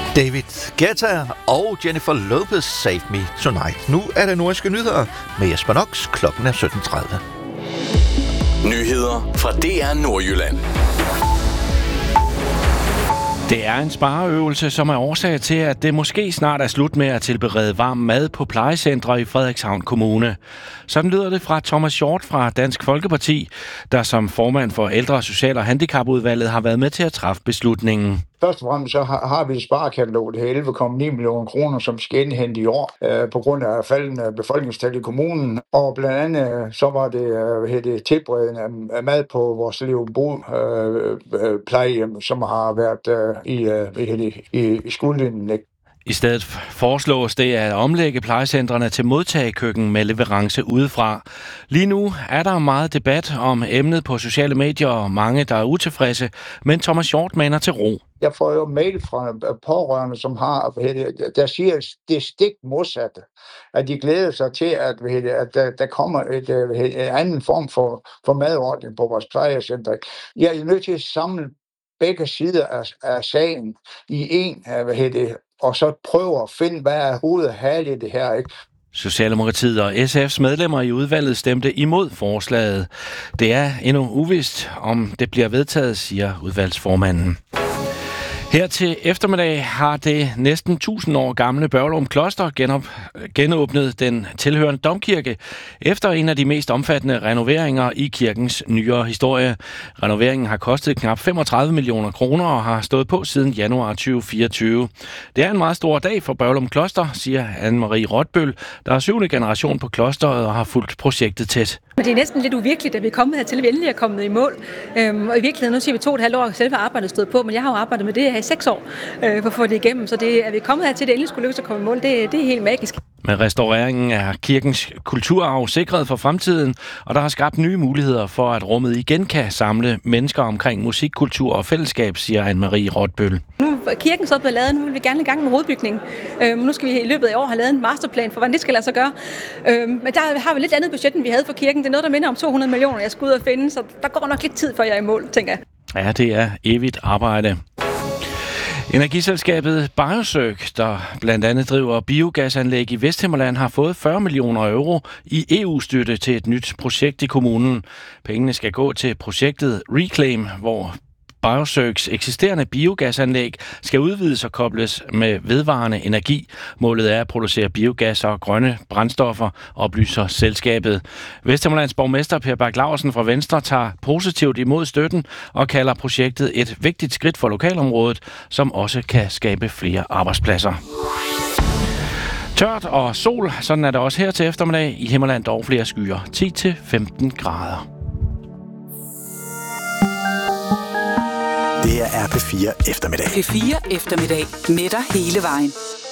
David Guetta og Jennifer Lopez Save Me Tonight. Nu er det nordiske nyheder med Jesper Nox. Klokken er 17.30. Nyheder fra DR Nordjylland. Det er en spareøvelse, som er årsag til, at det måske snart er slut med at tilberede varm mad på plejecentre i Frederikshavn Kommune. Sådan lyder det fra Thomas Hjort fra Dansk Folkeparti, der som formand for Ældre-, Social- og Handicapudvalget har været med til at træffe beslutningen. Først og fremmest så har vi et sparekatalog, det er 11,9 millioner kroner, som skal indhente i år på grund af faldende befolkningstal i kommunen. Og blandt andet så var det tilberedende af mad på vores Levebo plejehjem, som har været i skuldlinjen. I stedet foreslås det at omlægge plejecentrene til modtagekøkken med leverance udefra. Lige nu er der meget debat om emnet på sociale medier, og mange, der er utilfredse, men Thomas Hjort maner til ro. Jeg får jo mail fra pårørende, som der siger det stik modsatte, at de glæder sig til, at der kommer en anden form for madordning på vores plejecenter. Jeg er nødt til at samle begge sider af sagen i en, og så prøve at finde, hvad er hovedet herligt i det her, ikke? Socialdemokratiet og SF's medlemmer i udvalget stemte imod forslaget. Det er endnu uvist, om det bliver vedtaget, siger udvalgsformanden. Her til eftermiddag har det næsten 1000 år gamle Børglum Kloster genåbnet den tilhørende domkirke efter en af de mest omfattende renoveringer i kirkens nyere historie. Renoveringen har kostet knap 35 millioner kroner og har stået på siden januar 2024. Det er en meget stor dag for Børglum Kloster, siger Anne-Marie Rotbøl, der er 7. generation på klosteret og har fulgt projektet tæt. Men det er næsten lidt uvirkeligt, at vi er kommet hertil, vi endelig er kommet i mål. Og i virkeligheden, nu siger vi 2,5 år, selve arbejdet stod på, men jeg har jo arbejdet med det her i 6 år for at få det igennem. Så det, at vi er kommet hertil, det endelig skulle lykkes at komme i mål, det er helt magisk. Med restaureringen er kirkens kulturarv sikret for fremtiden, og der har skabt nye muligheder for, at rummet igen kan samle mennesker omkring musik, kultur og fællesskab, siger Anne-Marie Rotbøl. Nu er kirken så blevet lavet, nu vil vi gerne i gang med hovedbygningen. Nu skal vi i løbet af år have lavet en masterplan for, hvordan det skal lade sig gøre. Men der har vi lidt andet budget, end vi havde for kirken. Det er noget, der minder om 200 millioner, jeg skal ud og finde, så der går nok lidt tid, før jeg er i mål, tænker jeg. Ja, det er evigt arbejde. Energiselskabet Biosearch, der blandt andet driver biogasanlæg i Vesthimmerland, har fået 40 millioner euro i EU-støtte til et nyt projekt i kommunen. Pengene skal gå til projektet Reclaim, hvor Biosearchs eksisterende biogasanlæg skal udvides og kobles med vedvarende energi. Målet er at producere biogas og grønne brændstoffer, oplyser selskabet. Vesthimmerlands borgmester Per Bak-Laursen fra Venstre tager positivt imod støtten og kalder projektet et vigtigt skridt for lokalområdet, som også kan skabe flere arbejdspladser. Tørt og sol, sådan er det også her til eftermiddag. I Himmerland dog flere skyer, 10-15 grader. Det er P4 eftermiddag. P4 eftermiddag med dig hele vejen.